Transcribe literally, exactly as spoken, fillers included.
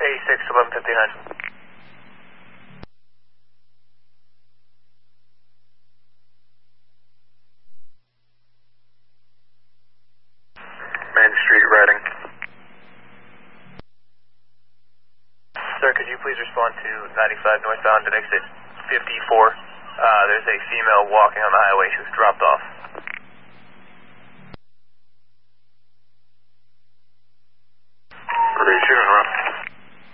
eighty-six, eleven fifty-nine. Main Street, Reading. Sir, could you please respond to ninety-five northbound at exit fifty-four? Uh, there's a female walking on the highway. She was dropped off.